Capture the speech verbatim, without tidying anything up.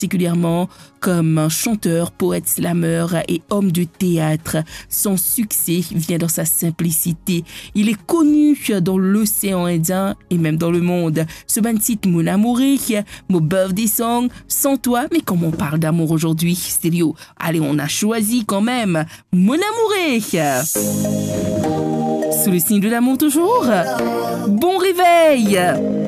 particulièrement comme un chanteur, poète, slameur et homme de théâtre. Son succès vient dans sa simplicité. Il est connu dans l'océan Indien et même dans le monde. Ce ban titre Mon Amouré, mon birthday song, Sans toi, mais comme on parle d'amour aujourd'hui, stéréo. Allez, on a choisi quand même Mon Amouré. Sous le signe de l'amour toujours. Bon réveil.